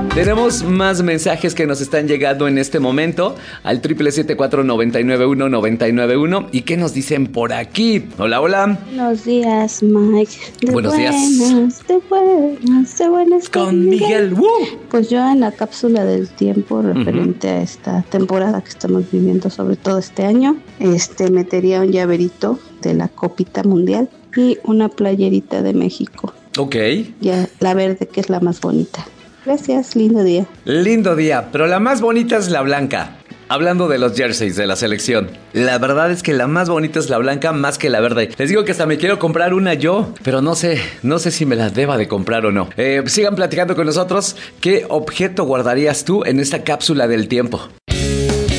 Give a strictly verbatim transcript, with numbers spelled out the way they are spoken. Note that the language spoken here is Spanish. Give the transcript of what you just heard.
Tenemos más mensajes que nos están llegando en este momento al siete siete siete, cuatro nueve nueve uno, nueve nueve uno. ¿Y qué nos dicen por aquí? Hola, hola. Buenos días, Mike. De Buenos días. buenas, de buenas, de buenas Con Miguel. ¡Woo! Pues yo en la cápsula del tiempo referente uh-huh. a esta temporada que estamos viviendo, sobre todo este año, este metería un llaverito de la Copita Mundial y una playerita de México. Ok. Ya, la verde, que es la más bonita. Gracias, lindo día. Lindo día, pero la más bonita es la blanca. Hablando de los jerseys de la selección, la verdad es que la más bonita es la blanca más que la verde. Les digo que hasta me quiero comprar una yo, pero no sé, no sé si me la deba de comprar o no. Eh, sigan platicando con nosotros. ¿Qué objeto guardarías tú en esta cápsula del tiempo?